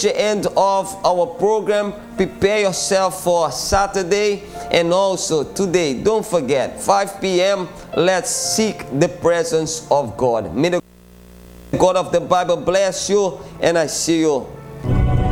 reach the end of our program. Prepare yourself for Saturday, and also today, don't forget, 5 p.m., let's seek the presence of God. May the God of the Bible bless you, and I see you